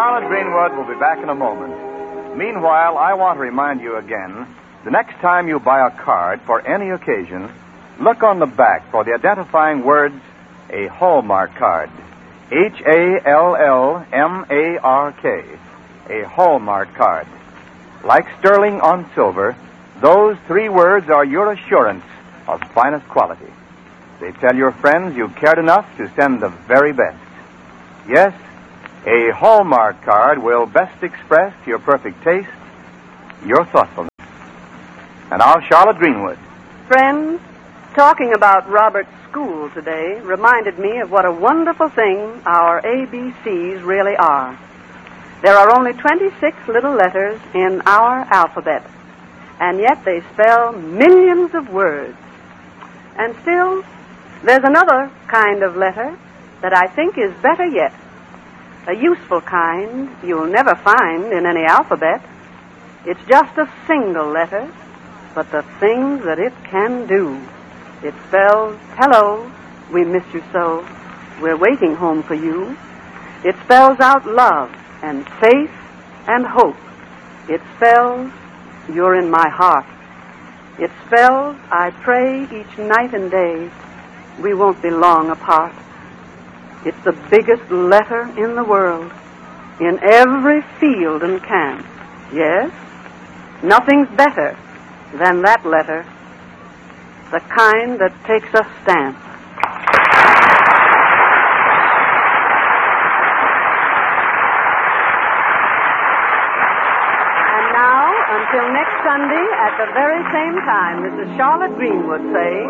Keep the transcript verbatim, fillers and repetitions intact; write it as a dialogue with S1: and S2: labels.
S1: Charlotte Greenwood will be back in a moment. Meanwhile, I want to remind you again, the next time you buy a card for any occasion, look on the back for the identifying words, a Hallmark card. H A L L M A R K. A Hallmark card. Like sterling on silver, those three words are your assurance of finest quality. They tell your friends you cared enough to send the very best. Yes, a Hallmark card will best express your perfect taste, your thoughtfulness. And now, Charlotte Greenwood.
S2: Friends, talking about Robert's school today reminded me of what a wonderful thing our A B Cs really are. There are only twenty-six little letters in our alphabet, and yet they spell millions of words. And still, there's another kind of letter that I think is better yet. A useful kind you'll never find in any alphabet. It's just a single letter, but the things that it can do. It spells, hello, we miss you so, we're waiting home for you. It spells out love and faith and hope. It spells, you're in my heart. It spells, I pray each night and day, we won't be long apart. It's the biggest letter in the world, in every field and camp. Yes, nothing's better than that letter, the kind that takes a stamp. And now, until next Sunday at the very same time, this is Charlotte Greenwood saying...